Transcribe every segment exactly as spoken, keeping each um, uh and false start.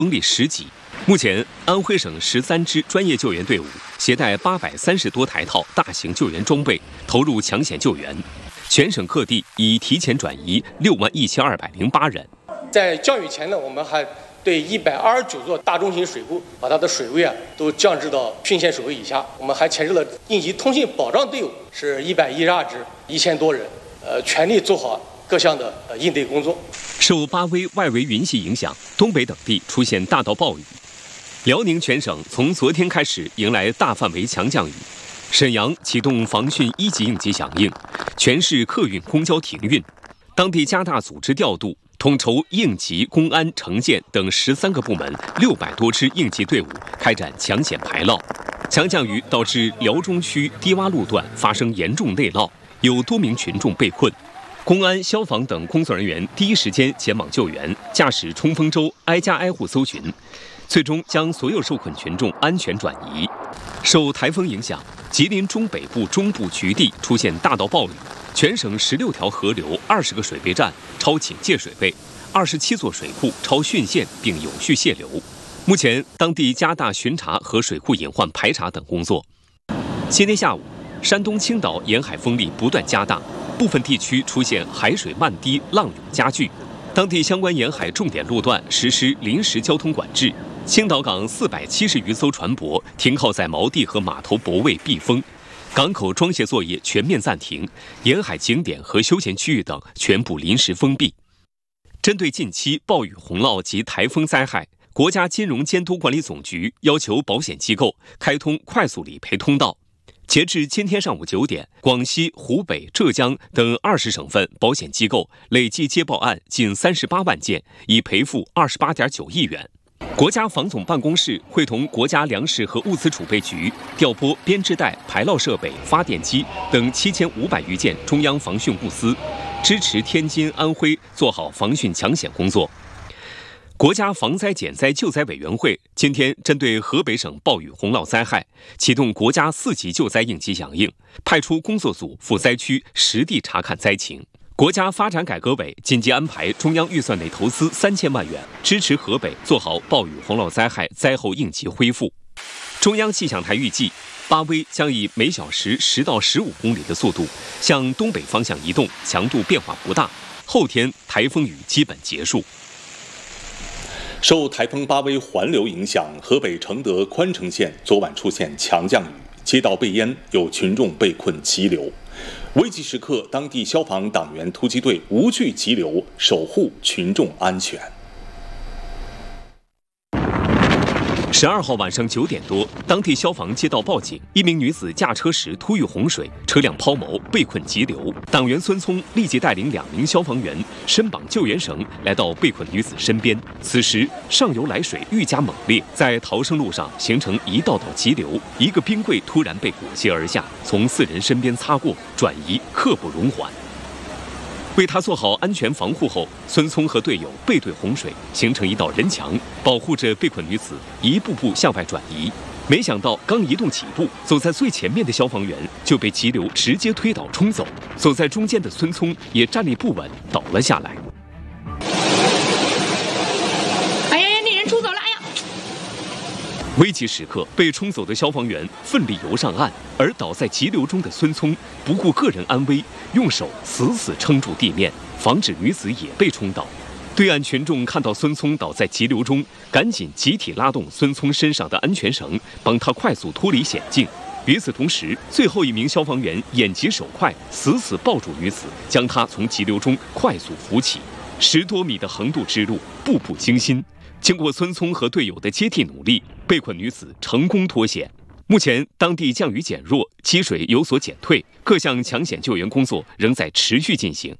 风力十级。目前，安徽省十三支专业救援队伍携带八百三十多台套大型救援装备，投入抢险救援。全省各地已提前转移六万一千二百零八人。 在降雨前呢，我们还对一百二十九座大中型水库，把它的水位啊都降至到汛县水位以下。我们还牵制了应急通信保障队伍，是一百一十二支，一千多人，呃，全力做好各项的呃应对工作。 受八微外围云系影响，东北等地出现大到暴雨。辽宁全省从昨天开始迎来大范围强降雨，沈阳启动防汛一级应急响应，全市客运公交停运，当地加大组织调度，统筹应急、公安、城建等十三个部门六百多支应急队伍开展抢险排涝。强降雨导致辽中区低洼路段发生严重内涝，有多名群众被困。公安、消防等工作人员第一时间前往救援，驾驶冲锋舟挨家挨户搜寻，最终将所有受困群众安全转移。受台风影响，吉林中北部中部局地出现大到暴雨，全省十六条河流、二十个水备站超警戒水位，二十七座水库超汛线并有序泄流。目前，当地加大巡查和水库隐患排查等工作。今天下午，山东青岛沿海风力不断加大，部分地区出现海水漫堤、浪涌加剧，当地相关沿海重点路段实施临时交通管制。青岛港四百七十余艘船舶停靠在锚地和码头泊位避风，港口装卸作业全面暂停，沿海景点和休闲区域等全部临时封闭。针对近期暴雨洪涝及台风灾害，国家金融监督管理总局要求保险机构开通快速理赔通道。截至今天上午九点，广西、湖北、浙江等二十省份保险机构累计接报案近三十八万件，已赔付二十八点九亿元。国家防总办公室会同国家粮食和物资储备局调拨编织袋、排涝设备、发电机等七千五百余件中央防汛物资，支持天津、安徽做好防汛抢险工作。国家防灾减灾救灾委员会今天针对河北省暴雨洪涝灾害，启动国家四级救灾应急响应，派出工作组赴灾区实地查看灾情。国家发展改革委紧急安排中央预算内投资三千万元，支持河北做好暴雨洪涝灾害灾后应急恢复。中央气象台预计，八微将以每小时十到十五公里的速度向东北方向移动，强度变化不大。后天台风雨基本结束。 受台风八微环流影响，河北承德宽城县昨晚出现强降雨，街道被淹，有群众被困急流。危急时刻，当地消防党员突击队无惧急流，守护群众安全。 十二号晚上九点多，当地消防接到报警，一名女子驾车时突遇洪水，车辆抛锚，被困急流。党员孙聪立即带领两名消防员伸绑救援绳，来到被困女子身边。此时上游来水愈加猛烈，在逃生路上形成一道道急流，一个冰柜突然被裹挟而下，从四人身边擦过，转移刻不容缓。为他做好安全防护后，孙聪和队友背对洪水，形成一道人墙，保护着被困女子一步步向外转移。没想到刚移动几步，走在最前面的消防员就被急流直接推倒冲走，走在中间的孙聪也站立不稳，倒了下来。 哎呀呀，那人冲走了！哎呀！ 危急时刻，被冲走的消防员奋力游上岸，而倒在急流中的孙聪不顾个人安危，用手死死撑住地面，防止女子也被冲倒。对岸群众看到孙聪倒在急流中，赶紧集体拉动孙聪身上的安全绳，帮他快速脱离险境。与此同时，最后一名消防员眼疾手快，死死抱住女子，将她从急流中快速扶起。十多米的横渡之路，步步惊心。经过孙聪和队友的接替努力，被困女子成功脱险。目前，当地降雨减弱，积水有所减退，各项抢险救援工作仍在持续进行。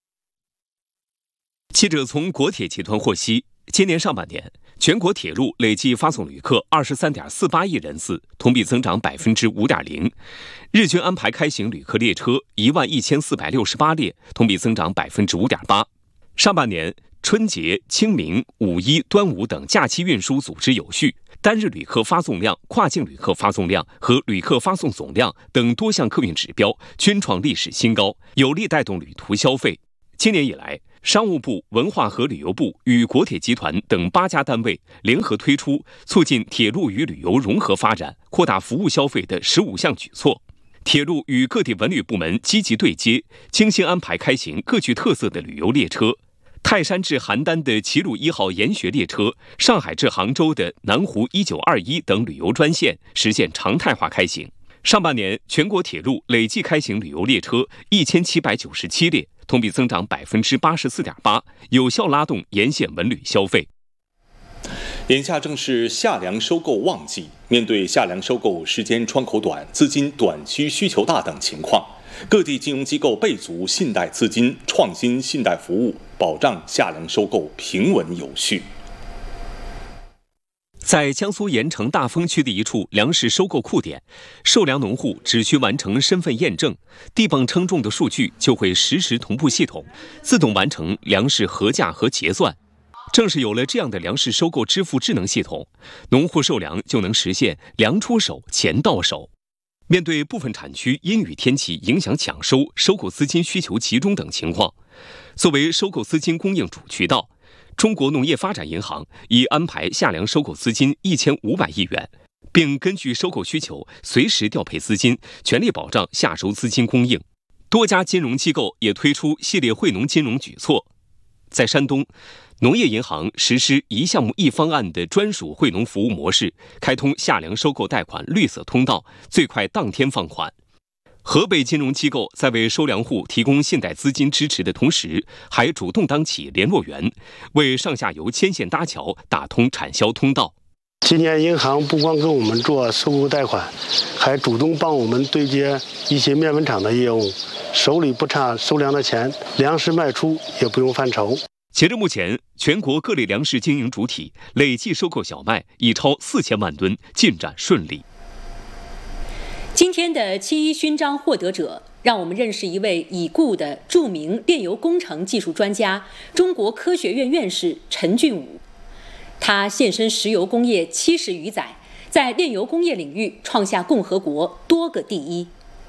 记者从国铁集团获悉，今年上半年，全国铁路累计发送旅客二十三点四八亿人次，同比增长百分之五点零。日均安排开行旅客列车一万一千四百六十八列，同比增长百分之五点八。上半年，春节、清明、五一、端午等假期运输组织有序，单日旅客发送量、跨境旅客发送量和旅客发送总量等多项客运指标均创历史新高，有力带动旅途消费。今年以来， 商务部、文化和旅游部与国铁集团等八家单位联合推出促进铁路与旅游融合发展、扩大服务消费的十五项举措。铁路与各地文旅部门积极对接，精心安排开行各具特色的旅游列车。泰山至邯郸的齐鲁一号研学列车，上海至杭州的南湖一九二一等旅游专线实现常态化开行。上半年，全国铁路累计开行旅游列车一千七百九十七列，同比增长百分之八十四点八，有效拉动沿线文旅消费。 眼下正是夏粮收购旺季，面对夏粮收购时间窗口短、资金短缺需求大等情况，各地金融机构备足信贷资金，创新信贷服务，保障夏粮收购平稳有序。 在江苏盐城大丰区的一处粮食收购库点，受粮农户只需完成身份验证，地磅称重的数据就会实时同步系统，自动完成粮食核价和结算。正是有了这样的粮食收购支付智能系统，农户收粮就能实现粮出手，钱到手。面对部分产区阴雨天气影响抢收、收购资金需求集中等情况，作为收购资金供应主渠道，中国农业发展银行已安排夏粮收购资金一千五百亿元，并根据收购需求随时调配资金，全力保障夏收资金供应。多家金融机构也推出系列惠农金融举措。在山东，农业银行实施一项目一方案的专属惠农服务模式，开通夏粮收购贷款绿色通道，最快当天放款。河北金融机构在为收粮户提供信贷资金支持的同时，还主动当起联络员，为上下游牵线搭桥，打通产销通道。 今年银行不光给我们做收购贷款，还主动帮我们对接一些面粉厂的业务，手里不差收粮的钱，粮食卖出也不用犯愁。 截至目前，全国各类粮食经营主体累计收购小麦已超四千万吨，进展顺利。 今天的七一勋章获得者，让我们认识一位已故的著名炼油工程技术专家、中国科学院院士陈俊武。他献身石油工业七十余载，在炼油工业领域创下共和国多个第一。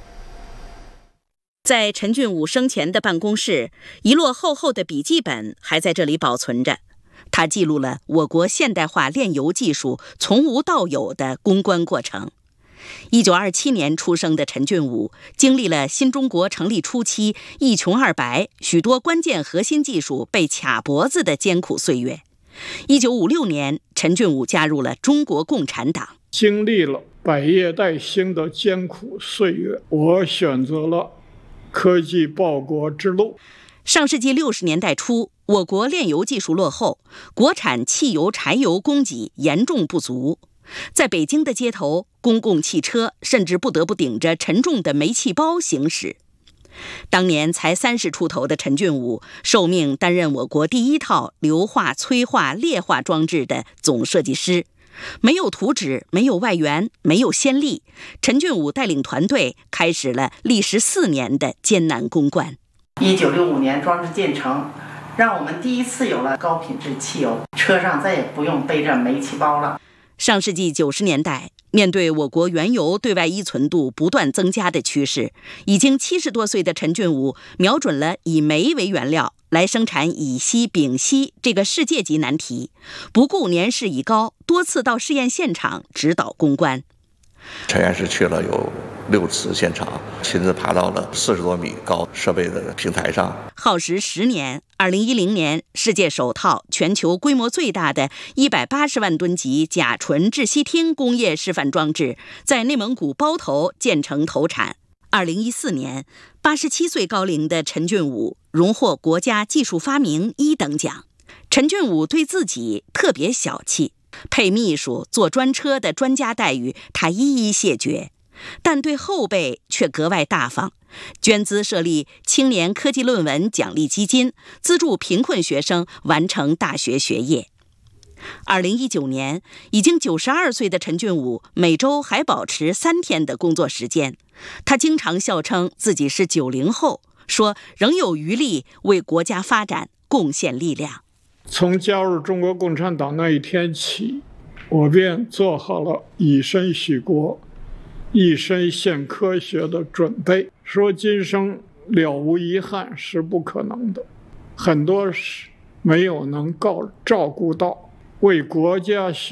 在陈俊武生前的办公室，一摞厚厚的笔记本还在这里保存着。他记录了我国现代化炼油技术从无到有的攻关过程。一九二七年出生的陈俊武，经历了新中国成立初期一穷二白、许多关键核心技术被卡脖子的艰苦岁月。一九五六年，陈俊武加入了中国共产党。 经历了百业待兴的艰苦岁月，我选择了科技报国之路。 上世纪六十年代初，我国炼油技术落后，国产汽油、柴油供给严重不足。在北京的街头，公共汽车甚至不得不顶着沉重的煤气包行驶。当年才三十出头的陈俊武受命担任我国第一套硫化、催化、劣化装置的总设计师。没有图纸，没有外援，没有先例，陈俊武带领团队开始了历时四年的艰难攻关。 一九六五年装置建成，让我们第一次有了高品质汽油，车上再也不用背着煤气包了。 上世纪九十年代，面对我国原油对外依存度不断增加的趋势，已经七十多岁的陈俊武瞄准了以煤为原料来生产乙烯、丙烯这个世界级难题，不顾年事已高，多次到试验现场指导攻关。 陈院士去了有六次现场，亲自爬到了四十多米高设备的平台上， 耗时十年。二零一零年，世界首套、全球规模最大的一百八十万吨级甲醇窒息烃工业示范装置在内蒙古包头建成投产。二零一四年，八十七岁高龄的陈俊武荣获国家技术发明一等奖。陈俊武对自己特别小气，配秘书、坐专车的专家待遇他一一谢绝，但对后辈却格外大方，捐资设立青年科技论文奖励基金，资助贫困学生完成大学学业。二零一九年，已经九十二岁的陈俊武每周还保持三天的工作时间。他经常笑称自己是九零后，说仍有余力为国家发展贡献力量。 从加入中国共产党那一天起，我便做好了以身许国、一身献科学的准备。说今生了无遗憾是不可能的， 很多是没有能够照顾到，为国家